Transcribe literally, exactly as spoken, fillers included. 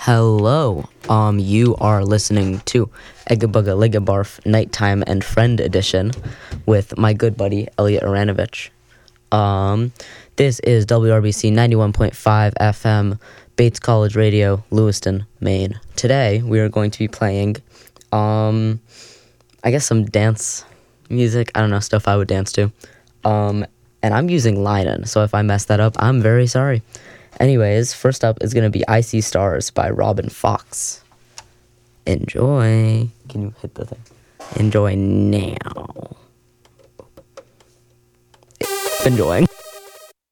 Hello. Um, you are listening to Egga Bugga Ligga Barf Nighttime and Friend Edition with my good buddy Elliot Aranovich. Um, this is W R B C ninety-one point five F M, Bates College Radio, Lewiston, Maine. Today we are going to be playing, um, I guess some dance music. I don't know, stuff I would dance to. Um, and I'm using Linen, so if I mess that up, I'm very sorry. Anyways, first up is going to be I See Stars by Robin Fox. Enjoy. Can you hit the thing? Enjoy now. Enjoying.